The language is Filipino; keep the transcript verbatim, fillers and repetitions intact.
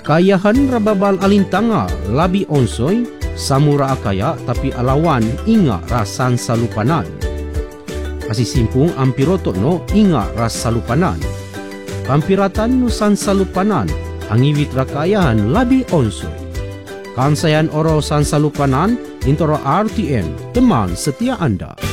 Kayahan rababal alintanga labi onsoy, samura akaya tapi alawan inga rasan salupanan. Asisimpung ampiroto no inga ras salupanan. Pampiratan no san salupanan, angiwit rakayahan labi onsoy. Kansayan oro san salupanan, intoro R T M, teman setia Anda.